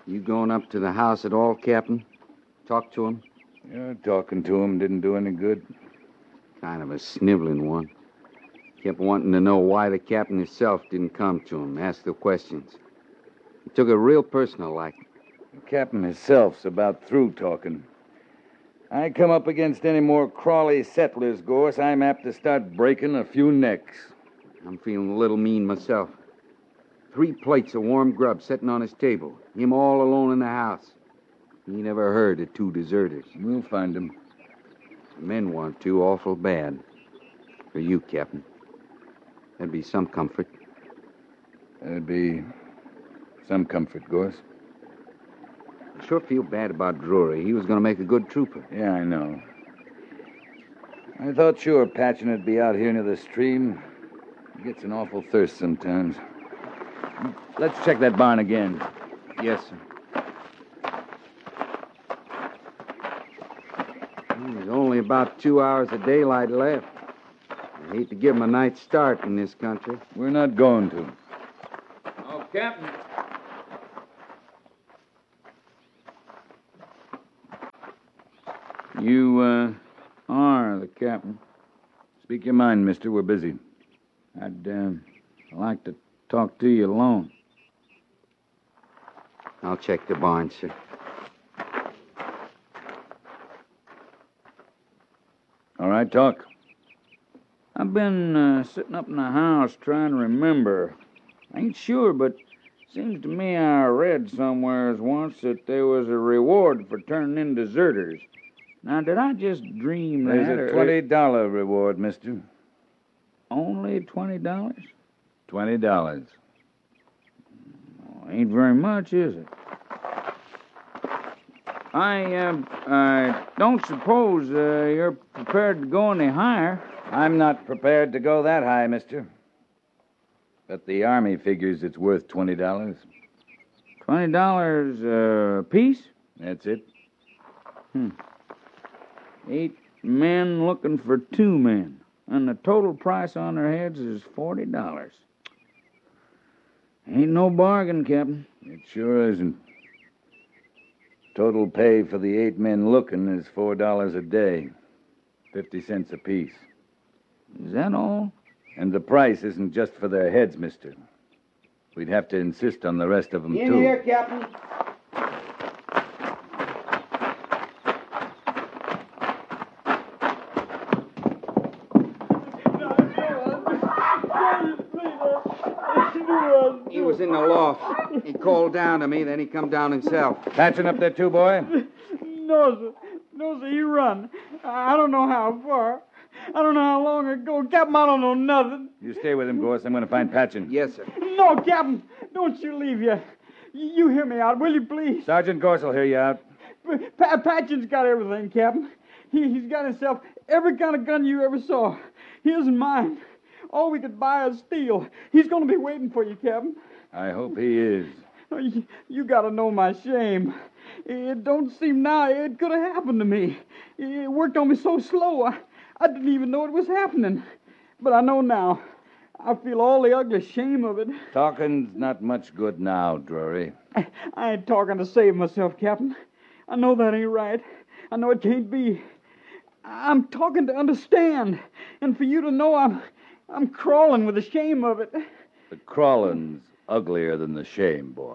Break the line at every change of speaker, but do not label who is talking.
You going up to the house at all, Captain? Talk to him?
Yeah, talking to him didn't do any good.
Kind of a sniveling one. Kept wanting to know why the captain himself didn't come to him, ask the questions. He took it real personal like.
The captain himself's about through talking. I come up against any more crawly settlers, Gorse, I'm apt to start breaking a few necks.
I'm feeling a little mean myself. 3 plates of warm grub sitting on his table. Him all alone in the house. He never heard of 2 deserters.
We'll find them.
The men want to awful bad. For you, Captain. That'd be some comfort.
That'd be some comfort, Gorse.
I sure feel bad about Drury. He was going to make a good trooper.
Yeah, I know. I thought sure Patchen would be out here near the stream. He gets an awful thirst sometimes. Let's check that barn again.
Yes, sir. There's only about 2 hours of daylight left. I hate to give him a night's start in this country.
We're not going to.
Oh, Captain.
You, are the captain. Speak your mind, mister. We're busy.
I'd like to talk to you alone.
I'll check the barn, sir.
All right, talk.
I've been sitting up in the house trying to remember. I ain't sure, but seems to me I read somewheres once that there was a reward for turning in deserters. Now, did I just dream that?
There's a $20 reward, mister.
Only $20?
$20.
Ain't very much, is it? I don't suppose you're prepared to go any higher.
I'm not prepared to go that high, mister. But the Army figures it's worth $20.
$20 a piece?
That's it.
8 men looking for 2 men. And the total price on their heads is $40. Ain't no bargain, Captain.
It sure isn't. Total pay for the 8 men looking is $4 a day. 50 cents apiece.
Is that all?
And the price isn't just for their heads, mister. We'd have to insist on the rest of them,
In
too.
here, Captain. He was in the loft. He called down to me, then he come down himself.
Patching up there, too, boy?
No, sir. No, sir, he run. I don't know how far. I don't know how long ago. Captain, I don't know nothing.
You stay with him, Gorse. I'm going to find Patchen.
Yes, sir.
No, Captain, don't you leave yet. You hear me out, will you, please?
Sergeant Gorse will hear you out.
Patchen's got everything, Captain. He's got himself every kind of gun you ever saw. His and mine. All we could buy is steel. He's going to be waiting for you, Captain.
I hope he is.
Oh, you got to know my shame. It don't seem now it could have happened to me. It worked on me so slow, I didn't even know it was happening. But I know now. I feel all the ugly shame of it.
Talking's not much good now, Drury.
I ain't talking to save myself, Captain. I know that ain't right. I know it can't be. I'm talking to understand. And for you to know I'm crawling with the shame of it.
The crawling's uglier than the shame, boy.